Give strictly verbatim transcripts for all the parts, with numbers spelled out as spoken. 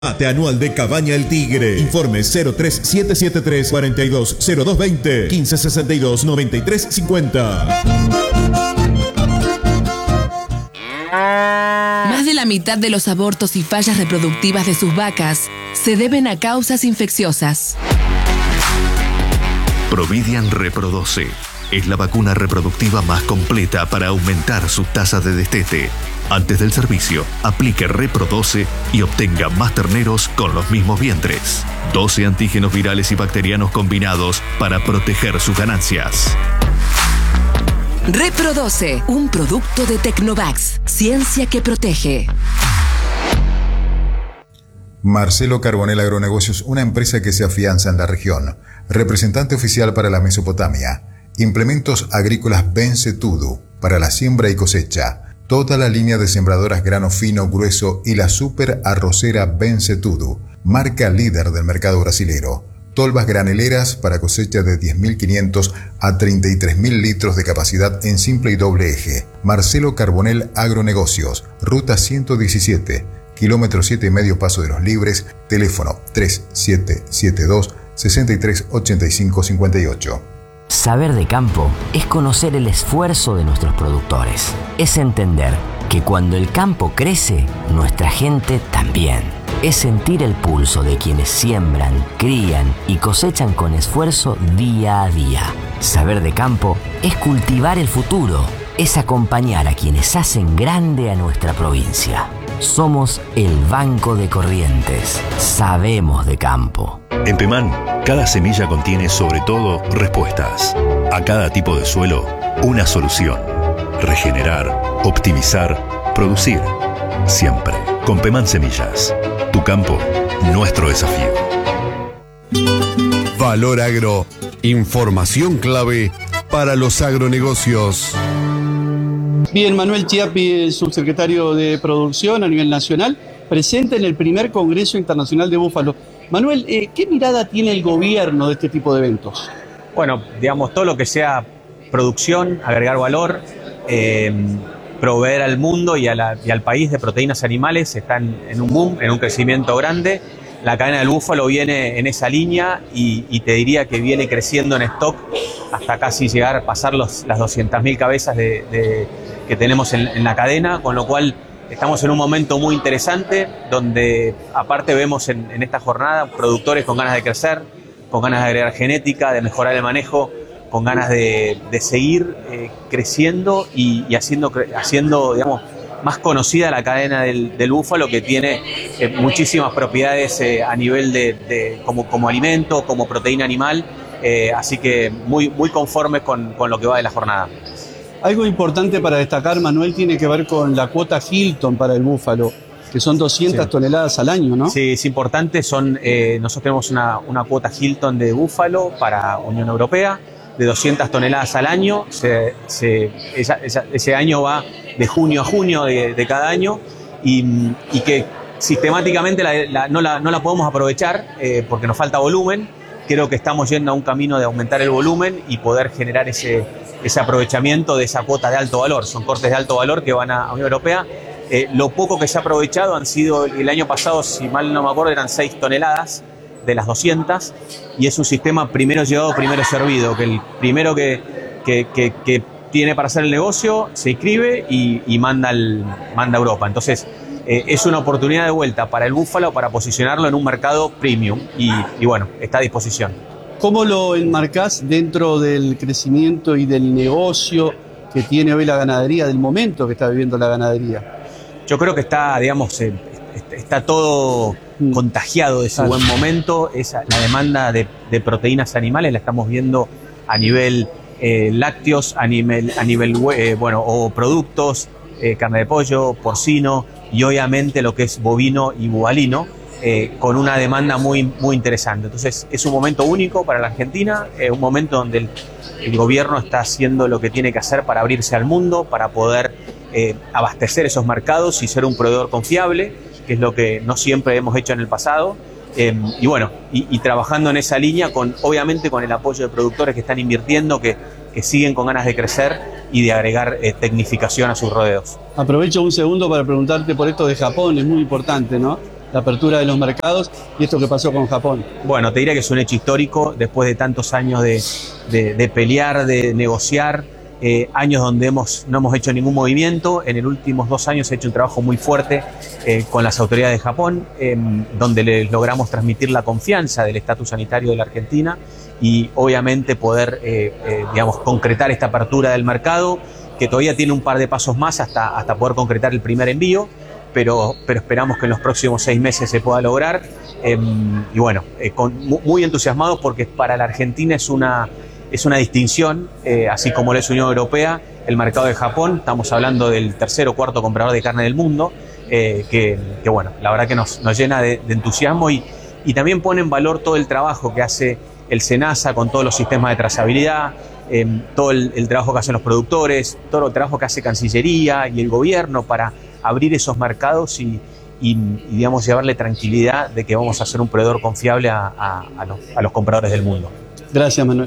Mate anual de Cabaña El Tigre. Informe cero tres siete siete tres, cuatro dos cero dos dos cero, uno cinco seis dos, nueve tres cinco cero. Más de la mitad de los abortos y fallas reproductivas de sus vacas se deben a causas infecciosas. Providian Reprodoce es la vacuna reproductiva más completa para aumentar su tasa de destete. Antes del servicio, aplique Reprodoce y obtenga más terneros con los mismos vientres. doce antígenos virales y bacterianos combinados para proteger sus ganancias. Reprodoce, un producto de Tecnovax, ciencia que protege. Marcelo Carbonell Agronegocios, una empresa que se afianza en la región. Representante oficial para la Mesopotamia. Implementos agrícolas Bencetudo para la siembra y cosecha. Toda la línea de sembradoras grano fino, grueso y la super arrocera Bencetudo, marca líder del mercado brasilero. Tolvas graneleras para cosecha de diez mil quinientos a treinta y tres mil litros de capacidad en simple y doble eje. Marcelo Carbonell Agronegocios, ruta ciento diecisiete, kilómetro siete y medio Paso de los Libres, teléfono tres siete siete dos, seis tres ocho cinco cinco ocho. Saber de campo es conocer el esfuerzo de nuestros productores. Es entender que cuando el campo crece, nuestra gente también. Es sentir el pulso de quienes siembran, crían y cosechan con esfuerzo día a día. Saber de campo es cultivar el futuro. Es acompañar a quienes hacen grande a nuestra provincia. Somos el Banco de Corrientes. Sabemos de campo. En Pemán, cada semilla contiene sobre todo respuestas. A cada tipo de suelo, una solución. Regenerar, optimizar, producir. Siempre con Pemán Semillas. Tu campo, nuestro desafío. Valor Agro. Información clave para los agronegocios. Bien, Manuel Chiappi, subsecretario de Producción a nivel nacional, presente en el primer Congreso Internacional de Búfalo. Manuel, eh, ¿qué mirada tiene el gobierno de este tipo de eventos? Bueno, digamos, todo lo que sea producción, agregar valor, eh, proveer al mundo y, a la, y al país de proteínas animales están en un boom, en un crecimiento grande. La cadena del búfalo viene en esa línea y, y te diría que viene creciendo en stock hasta casi llegar a pasar los, las doscientas mil cabezas de, de, que tenemos en, en la cadena, con lo cual estamos en un momento muy interesante donde aparte vemos en, en esta jornada productores con ganas de crecer, con ganas de agregar genética, de mejorar el manejo, con ganas de, de seguir eh, creciendo y, y haciendo, haciendo, digamos, más conocida la cadena del, del búfalo, que tiene eh, muchísimas propiedades eh, a nivel de, de como, como alimento, como proteína animal, eh, así que muy, muy conformes con, con lo que va de la jornada. Algo importante para destacar, Manuel, tiene que ver con la cuota Hilton para el búfalo, que son doscientas sí. toneladas al año, ¿no? Sí, es importante. Son, eh, nosotros tenemos una, una cuota Hilton de búfalo para Unión Europea de doscientas toneladas al año. Se, se, esa, esa, ese año va de junio a junio de, de cada año y, y que sistemáticamente la, la, no, la, no la podemos aprovechar eh, porque nos falta volumen. Creo que estamos yendo a un camino de aumentar el volumen y poder generar ese, ese aprovechamiento de esa cuota de alto valor. Son cortes de alto valor que van a Unión Europea. Eh, lo poco que se ha aprovechado han sido, el año pasado, si mal no me acuerdo, eran seis toneladas de las doscientas, y es un sistema primero llegado, primero servido, que el primero que, que, que, que tiene para hacer el negocio se inscribe y, y manda, el, manda a Europa. Entonces, eh, es una oportunidad de vuelta para el búfalo para posicionarlo en un mercado premium y, y bueno, está a disposición. ¿Cómo lo enmarcás dentro del crecimiento y del negocio que tiene hoy la ganadería, del momento que está viviendo la ganadería? Yo creo que está, digamos, eh, está todo contagiado de ese buen momento. Esa, la demanda de, de proteínas animales la estamos viendo a nivel eh, lácteos, a nivel, a nivel eh, bueno, o productos, eh, carne de pollo, porcino y obviamente lo que es bovino y bubalino, eh, con una demanda muy, muy interesante. Entonces es un momento único para la Argentina, eh, un momento donde el, el gobierno está haciendo lo que tiene que hacer para abrirse al mundo, para poder eh, abastecer esos mercados y ser un proveedor confiable, que es lo que no siempre hemos hecho en el pasado, eh, y bueno, y, y trabajando en esa línea, con obviamente con el apoyo de productores que están invirtiendo, que, que siguen con ganas de crecer y de agregar eh, tecnificación a sus rodeos. Aprovecho un segundo para preguntarte por esto de Japón, es muy importante, ¿no? la apertura de los mercados y esto que pasó con Japón. Bueno, te diría que es un hecho histórico después de tantos años de, de, de pelear, de negociar, eh, años donde hemos, no hemos hecho ningún movimiento. En los últimos dos años se ha hecho un trabajo muy fuerte eh, con las autoridades de Japón, eh, donde les logramos transmitir la confianza del estatus sanitario de la Argentina y obviamente poder, eh, eh, digamos, concretar esta apertura del mercado, que todavía tiene un par de pasos más hasta, hasta poder concretar el primer envío. Pero, pero esperamos que en los próximos seis meses se pueda lograr. Eh, y bueno, eh, con, muy entusiasmados porque para la Argentina es una, es una distinción, eh, así como lo es Unión Europea, el mercado de Japón. Estamos hablando del tercer o cuarto comprador de carne del mundo, eh, que, que bueno, la verdad que nos, nos llena de, de entusiasmo y, y también pone en valor todo el trabajo que hace el SENASA con todos los sistemas de trazabilidad, eh, todo el, el trabajo que hacen los productores, todo el trabajo que hace Cancillería y el gobierno para abrir esos mercados y, y, y digamos, llevarle tranquilidad de que vamos a ser un proveedor confiable a, a, a, los, a los compradores del mundo. Gracias, Manuel.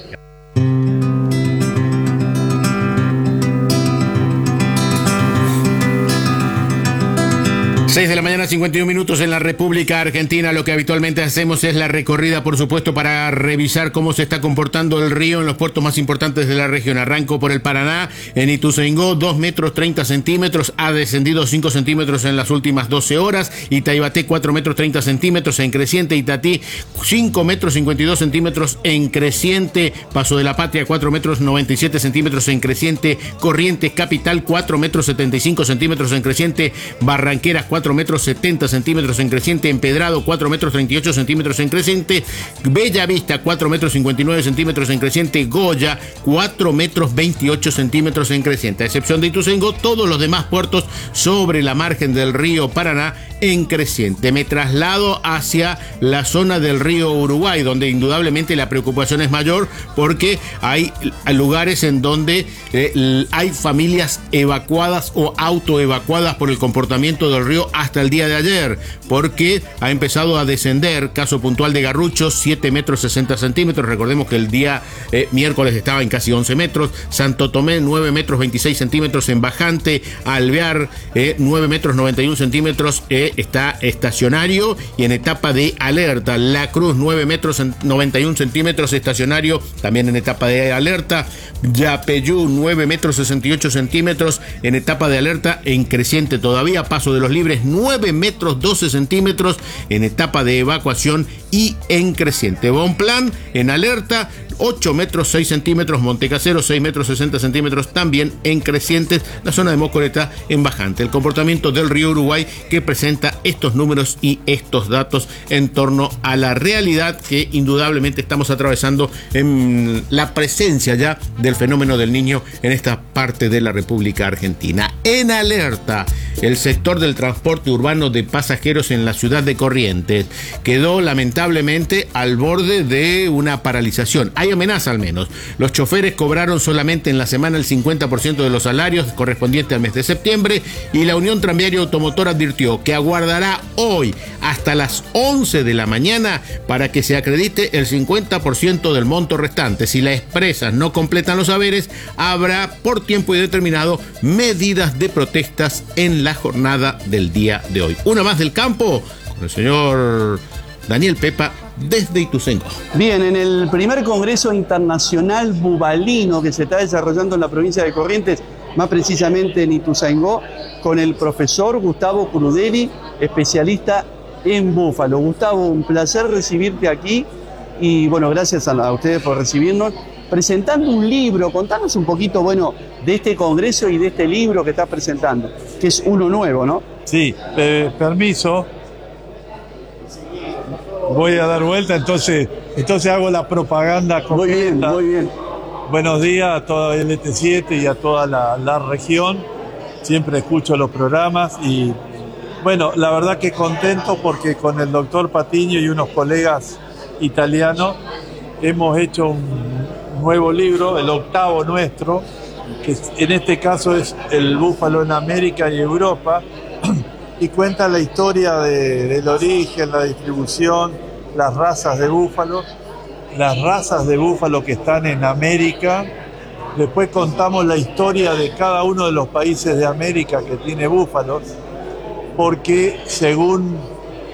seis de la mañana, cincuenta y un minutos en la República Argentina. Lo que habitualmente hacemos es la recorrida, por supuesto, para revisar cómo se está comportando el río en los puertos más importantes de la región. Arranco por el Paraná, en Ituzaingó, dos metros treinta centímetros, ha descendido cinco centímetros en las últimas doce horas. Itaibaté, cuatro metros treinta centímetros en creciente. Itatí, cinco metros cincuenta y dos centímetros en creciente. Paso de la Patria, cuatro metros noventa y siete centímetros en creciente. Corrientes Capital, cuatro metros setenta y cinco centímetros en creciente. Barranqueras, cuatro metros setenta centímetros en creciente. Empedrado, cuatro metros treinta y ocho centímetros en creciente. Bella Vista, cuatro metros cincuenta y nueve centímetros en creciente. Goya, cuatro metros veintiocho centímetros en creciente. A excepción de Ituzaingó, todos los demás puertos sobre la margen del río Paraná en creciente. Me traslado hacia la zona del río Uruguay, donde indudablemente la preocupación es mayor porque hay lugares en donde eh, hay familias evacuadas o autoevacuadas por el comportamiento del río hasta el día de ayer, porque ha empezado a descender. Caso puntual de Garrucho, siete metros sesenta centímetros. Recordemos que el día eh, miércoles estaba en casi once metros. Santo Tomé, nueve metros veintiséis centímetros en bajante. Alvear, eh, nueve metros noventa y uno centímetros, eh, está estacionario y en etapa de alerta. La Cruz, nueve metros noventa y uno centímetros, estacionario, también en etapa de alerta. Yapeyú, nueve metros sesenta y ocho centímetros, en etapa de alerta, en creciente todavía. Paso de los Libres, nueve metros doce centímetros, en etapa de evacuación y en creciente. Bonplan, en alerta, ocho metros seis centímetros. Montecasero, seis metros sesenta centímetros, también en crecientes. La zona de Mocoreta en bajante. El comportamiento del río Uruguay, que presenta estos números y estos datos en torno a la realidad que indudablemente estamos atravesando en la presencia ya del fenómeno del Niño en esta parte de la República Argentina. En alerta, el sector del transporte urbano de pasajeros en la ciudad de Corrientes quedó lamentablemente al borde de una paralización. Hay amenaza al menos. Los choferes cobraron solamente en la semana el cincuenta por ciento de los salarios correspondientes al mes de septiembre y la Unión Tranviaria Automotor advirtió que aguardará hoy hasta las once de la mañana para que se acredite el cincuenta por ciento del monto restante. Si las empresas no completan los haberes, habrá por tiempo indeterminado medidas de protestas en la jornada del día de hoy. Una más del campo con el señor Daniel Pepa desde Ituzaingó. Bien, en el primer Congreso Internacional Bubalino que se está desarrollando en la provincia de Corrientes, más precisamente en Ituzaingó, con el profesor Gustavo Crudeli, especialista en búfalo. Gustavo, un placer recibirte aquí y bueno, gracias a, a ustedes por recibirnos. Presentando un libro, contanos un poquito, bueno, de este congreso y de este libro que estás presentando, que es uno nuevo, ¿no? Sí, eh, permiso. Voy a dar vuelta, entonces, entonces hago la propaganda completa. Muy bien, muy bien. Buenos días a toda L T siete y a toda la, la región. Siempre escucho los programas y, bueno, la verdad que contento porque con el doctor Patiño y unos colegas italianos hemos hecho un nuevo libro, el octavo nuestro, que en este caso es El búfalo en América y Europa, y cuenta la historia de, del origen, la distribución, las razas de búfalo, las razas de búfalo que están en América. Después contamos la historia de cada uno de los países de América que tiene búfalos, porque según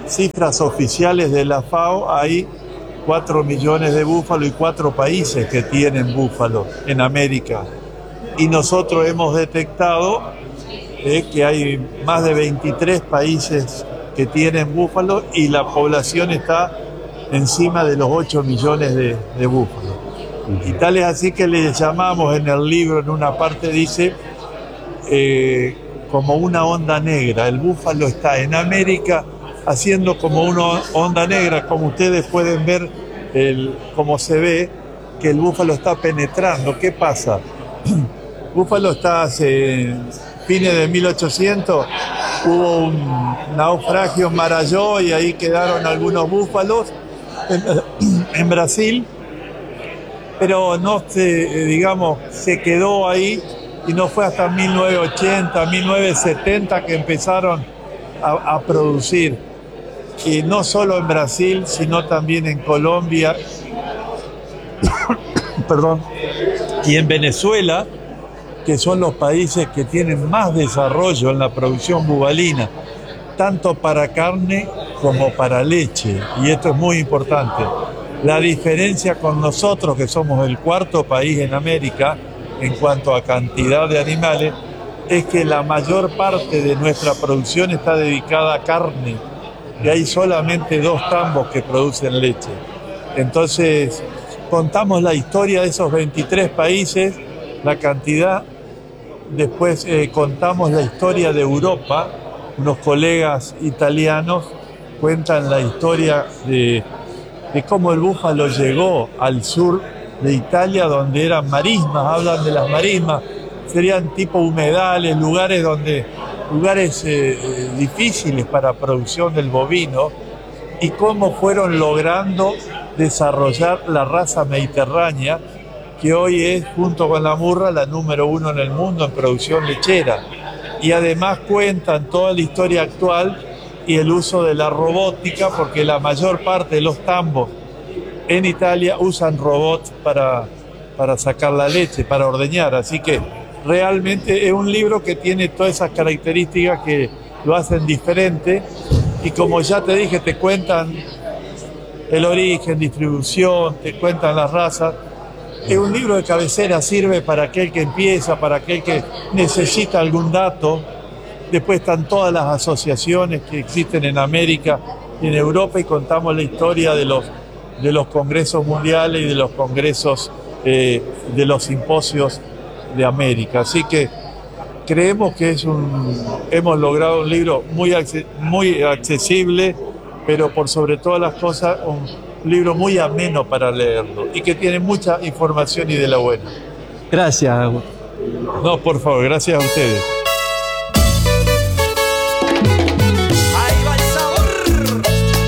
cifras oficiales de la FAO hay cuatro millones de búfalos y cuatro países que tienen búfalos en América. Y nosotros hemos detectado eh, que hay más de veintitrés países que tienen búfalos y la población está encima de los ocho millones de, de búfalos. Y tal es así que le llamamos en el libro, en una parte dice, eh, como una onda negra. El búfalo está en América haciendo como una onda negra, como ustedes pueden ver, el, como se ve que el búfalo está penetrando. ¿Qué pasa? El búfalo está hace fines de mil ochocientos, hubo un naufragio en Marajó y ahí quedaron algunos búfalos en, en Brasil, pero no se, digamos, se quedó ahí y no fue hasta mil novecientos ochenta, mil novecientos setenta que empezaron a, a producir. Y no solo en Brasil, sino también en Colombia, perdón, y en Venezuela, que son los países que tienen más desarrollo en la producción bubalina, tanto para carne como para leche. Y esto es muy importante. La diferencia con nosotros, que somos el cuarto país en América en cuanto a cantidad de animales, es que la mayor parte de nuestra producción está dedicada a carne y hay solamente dos tambos que producen leche. Entonces, contamos la historia de esos veintitrés países, la cantidad. Después eh, contamos la historia de Europa. Unos colegas italianos cuentan la historia de, de cómo el búfalo llegó al sur de Italia, donde eran marismas, hablan de las marismas, serían tipo humedales, lugares donde lugares eh, difíciles para producción del bovino, y cómo fueron logrando desarrollar la raza mediterránea, que hoy es, junto con la murra, la número uno en el mundo en producción lechera. Y además cuentan toda la historia actual y el uso de la robótica, porque la mayor parte de los tambos en Italia usan robots para, para sacar la leche, para ordeñar. Así que realmente es un libro que tiene todas esas características que lo hacen diferente. Y como ya te dije, te cuentan el origen, distribución, te cuentan las razas. Es un libro de cabecera, sirve para aquel que empieza, para aquel que necesita algún dato. Después están todas las asociaciones que existen en América y en Europa, y contamos la historia de los, de los congresos mundiales y de los congresos, eh, de los simposios de América. Así que creemos que es un, hemos logrado un libro muy, muy accesible, pero por sobre todas las cosas un libro muy ameno para leerlo y que tiene mucha información y de la buena. Gracias. No, por favor, gracias a ustedes. Ahí va el sabor.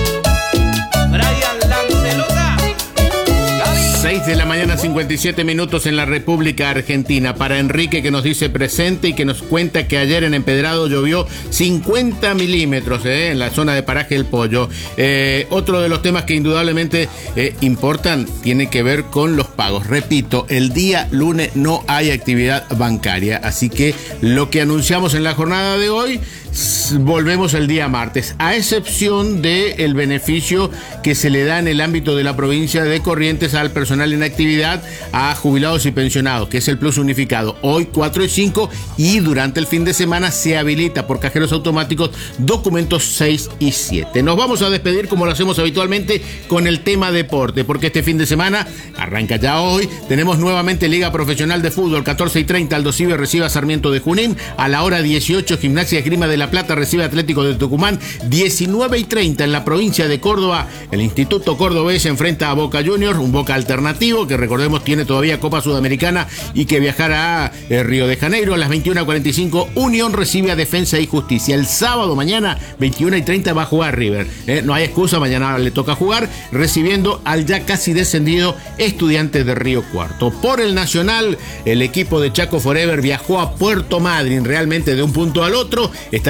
Brian Lancelota. seis de la mañana, cincuenta y siete minutos en la República Argentina. Para Enrique, que nos dice presente y que nos cuenta que ayer en Empedrado llovió cincuenta milímetros eh, en la zona de Paraje del Pollo. Eh, otro de los temas que indudablemente eh, importan tiene que ver con los pagos. Repito, el día lunes no hay actividad bancaria, así que lo que anunciamos en la jornada de hoy, volvemos el día martes, a excepción del beneficio que se le da en el ámbito de la provincia de Corrientes al personal en actividad, a jubilados y pensionados, que es el plus unificado. Hoy cuatro y cinco, y durante el fin de semana se habilita por cajeros automáticos documentos seis y siete. Nos vamos a despedir como lo hacemos habitualmente con el tema deporte, porque este fin de semana arranca ya hoy. Tenemos nuevamente Liga Profesional de Fútbol, catorce y treinta Aldo Civi recibe a Sarmiento de Junín. A la hora dieciocho, Gimnasia Esgrima de La Plata recibe Atlético de Tucumán. diecinueve y treinta en la provincia de Córdoba, el Instituto Cordobés se enfrenta a Boca Juniors, un Boca alternativo que recordemos tiene todavía Copa Sudamericana y que viajará a eh, Río de Janeiro. A las veintiuna cuarenta y cinco Unión recibe a Defensa y Justicia. El sábado mañana veintiuna y treinta va a jugar River, eh, no hay excusa, mañana le toca jugar recibiendo al ya casi descendido Estudiantes de Río Cuarto. Por el Nacional, el equipo de Chaco Forever viajó a Puerto Madryn, realmente de un punto al otro, estará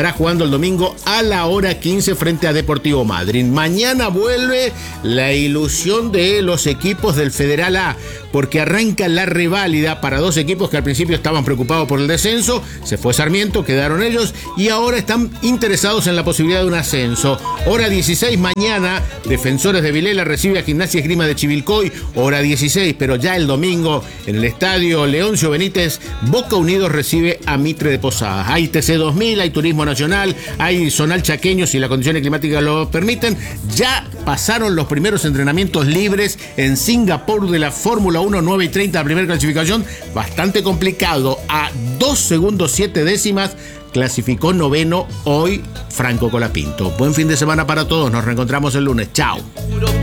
estará jugando el domingo a la hora quince frente a Deportivo Madryn. Mañana vuelve la ilusión de los equipos del Federal A, porque arranca la reválida para dos equipos que al principio estaban preocupados por el descenso. Se fue Sarmiento, quedaron ellos y ahora están interesados en la posibilidad de un ascenso. Hora dieciséis mañana, Defensores de Vilela recibe a Gimnasia Esgrima de Chivilcoy. Hora dieciséis, pero ya el domingo en el estadio Leoncio Benítez, Boca Unidos recibe a Mitre de Posadas. Hay T C dos mil, hay Turismo Nacional, hay Zonal Chaqueño si las condiciones climáticas lo permiten. Ya pasaron los primeros entrenamientos libres en Singapur de la Fórmula uno, nueve y treinta, la primera clasificación. Bastante complicado, a dos segundos siete décimas clasificó noveno hoy Franco Colapinto. Buen fin de semana para todos, nos reencontramos el lunes. Chao.